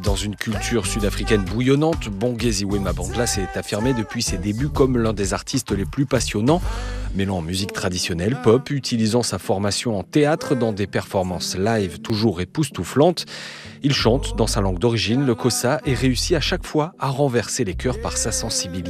dans une culture sud-africaine bouillonnante, Bongeziwe Mabandla s'est affirmé depuis ses débuts comme l'un des artistes les plus passionnants, mêlant musique traditionnelle, pop, utilisant sa formation en théâtre dans des performances live toujours époustouflantes. Il chante dans sa langue d'origine, le Xhosa, et réussit à chaque fois à renverser les cœurs par sa sensibilité.